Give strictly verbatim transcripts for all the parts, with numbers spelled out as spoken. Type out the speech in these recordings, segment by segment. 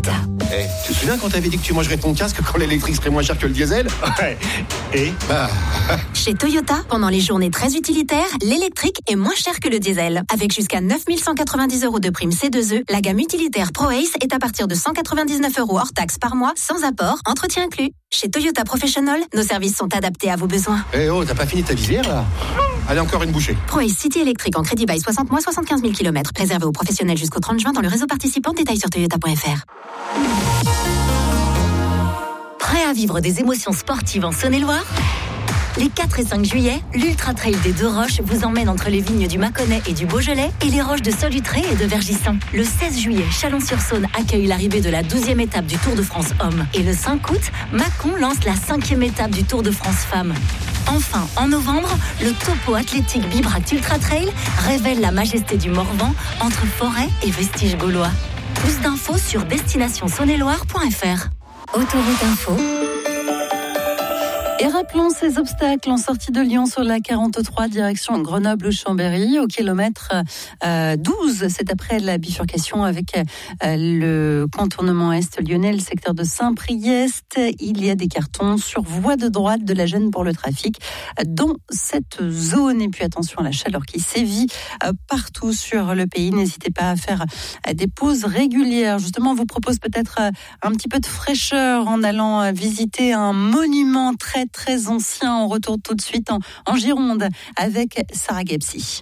Toyota. Hey, tu te souviens quand t'avais dit que tu mangerais ton casque quand l'électrique serait moins cher que le diesel? Ouais. Et bah... Chez Toyota, pendant les journées très utilitaires, l'électrique est moins cher que le diesel. Avec jusqu'à neuf mille cent quatre-vingt-dix euros de prime C deux E, la gamme utilitaire ProAce est à partir de cent quatre-vingt-dix-neuf euros hors taxe par mois, sans apport, entretien inclus. Chez Toyota Professional, nos services sont adaptés à vos besoins. Eh hey oh, t'as pas fini ta visière là? Allez, encore une bouchée. ProAce City électrique en crédit bail soixante mois, soixante-quinze mille kilomètres. Réservé aux professionnels jusqu'au trente juin dans le réseau participant. Détails sur toyota point f r. Prêt à vivre des émotions sportives en Saône-et-Loire ? Les quatre et cinq juillet, l'Ultra Trail des Deux Roches vous emmène entre les vignes du Mâconnais et du Beaujolais et les roches de Solutré et de Vergisson. Le seize juillet, Chalon-sur-Saône accueille l'arrivée de la douzième étape du Tour de France Hommes. Et le cinq août, Mâcon lance la cinquième étape du Tour de France Femmes. Enfin, en novembre, le topo athlétique Bibract Ultra Trail révèle la majesté du Morvan entre forêt et vestiges gaulois. Plus d'infos sur destination saône et loire point f r. Autoroute Info. Et rappelons ces obstacles en sortie de Lyon sur la quarante-trois, direction Grenoble-Chambéry, au kilomètre euh, douze. C'est après la bifurcation avec euh, le contournement est lyonnais, le secteur de Saint-Priest. Il y a des cartons sur voie de droite de la gêne pour le trafic dans cette zone. Et puis attention à la chaleur qui sévit euh, partout sur le pays. N'hésitez pas à faire euh, des pauses régulières. Justement, on vous propose peut-être euh, un petit peu de fraîcheur en allant euh, visiter un monument très très ancien. On retourne tout de suite en, en Gironde avec Sarah Gepsi.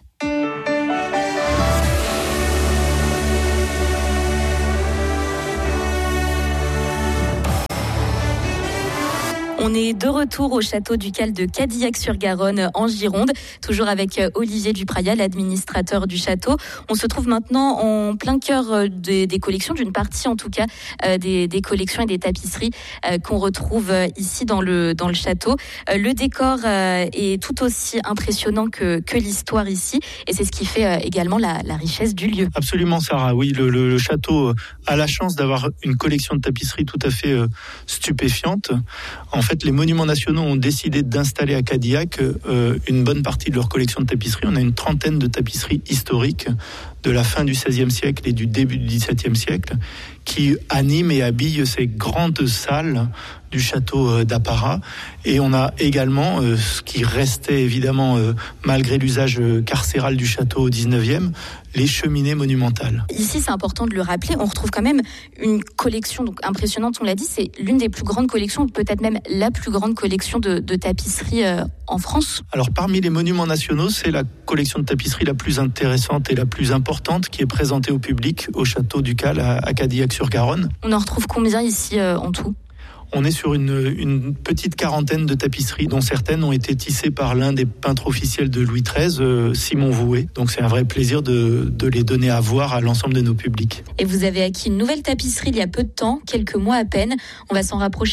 On est de retour au château ducal de Cadillac-sur-Garonne en Gironde, toujours avec Olivier Dupraya, l'administrateur du château. On se trouve maintenant en plein cœur des, des collections, d'une partie en tout cas euh, des, des collections et des tapisseries euh, qu'on retrouve ici dans le, dans le château. Euh, le décor euh, est tout aussi impressionnant que, que l'histoire ici, et c'est ce qui fait euh, également la, la richesse du lieu. Absolument, Sarah. Oui, le, le, le château a la chance d'avoir une collection de tapisseries tout à fait euh, stupéfiante. En fait, les monuments nationaux ont décidé d'installer à Cadillac euh, une bonne partie de leur collection de tapisseries. On a une trentaine de tapisseries historiques de la fin du seizième siècle et du début du dix-septième siècle qui animent et habillent ces grandes salles du château d'Apparat. Et on a également euh, ce qui restait évidemment, euh, malgré l'usage carcéral du château au dix-neuvième, les cheminées monumentales. Ici, c'est important de le rappeler, on retrouve quand même une collection donc impressionnante, on l'a dit, c'est l'une des plus grandes collections, peut-être même la plus grande collection de, de tapisseries euh, en France. Alors parmi les monuments nationaux, c'est la collection de tapisseries la plus intéressante et la plus importante qui est présentée au public au château ducal à, à Cadillac-sur-Garonne. On en retrouve combien ici euh, en tout ? On est sur une, une petite quarantaine de tapisseries, dont certaines ont été tissées par l'un des peintres officiels de Louis treize, euh, Simon Vouet. Donc c'est un vrai plaisir de, de les donner à voir à l'ensemble de nos publics. Et vous avez acquis une nouvelle tapisserie il y a peu de temps, quelques mois à peine. On va s'en rapprocher ?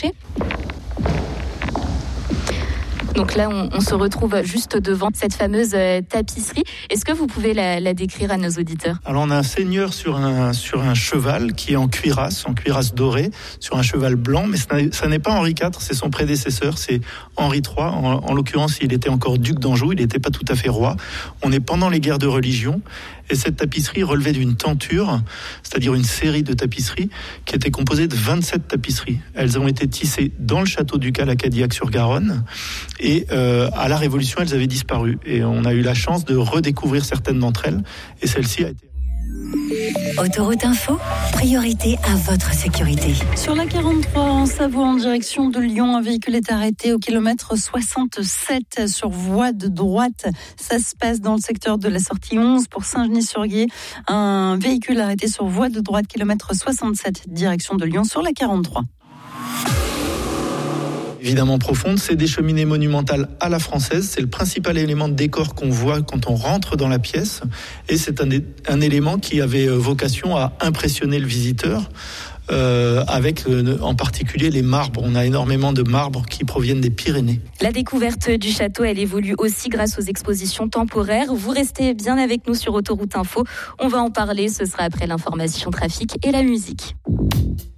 Donc là, on, on se retrouve juste devant cette fameuse euh, tapisserie. Est-ce que vous pouvez la, la décrire à nos auditeurs ? Alors, on a un seigneur sur un, sur un cheval qui est en cuirasse, en cuirasse dorée, sur un cheval blanc, mais ça n'est, ça n'est pas Henri quatre, c'est son prédécesseur, c'est Henri trois. En, en l'occurrence, il était encore duc d'Anjou, il n'était pas tout à fait roi. On est pendant les guerres de religion, et cette tapisserie relevait d'une tenture, c'est-à-dire une série de tapisseries qui était composée de vingt-sept tapisseries. Elles ont été tissées dans le château ducal à Cadillac-sur-Garonne, et euh, à la Révolution, elles avaient disparu. Et on a eu la chance de redécouvrir certaines d'entre elles, et celle-ci a été... Autoroute Info, priorité à votre sécurité. Sur la quarante-trois, en Savoie, en direction de Lyon, un véhicule est arrêté au kilomètre soixante-sept sur voie de droite. Ça se passe dans le secteur de la sortie onze pour Saint-Genis-sur-Guiers. Un véhicule arrêté sur voie de droite, kilomètre soixante-sept, direction de Lyon, sur la quarante-trois. Évidemment profonde, c'est des cheminées monumentales à la française, c'est le principal élément de décor qu'on voit quand on rentre dans la pièce, et c'est un, un élément qui avait vocation à impressionner le visiteur, euh, avec euh, en particulier les marbres. On a énormément de marbres qui proviennent des Pyrénées. La découverte du château, elle évolue aussi grâce aux expositions temporaires. Vous restez bien avec nous sur Autoroute Info, on va en parler, ce sera après l'information trafic et la musique.